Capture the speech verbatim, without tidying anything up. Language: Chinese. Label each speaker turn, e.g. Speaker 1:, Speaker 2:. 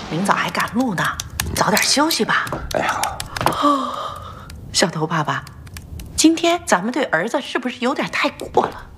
Speaker 1: 明早还赶路呢，早点休息吧。
Speaker 2: 哎，好。
Speaker 1: 哦，小头爸爸，今天咱们对儿子是不是有点太过了？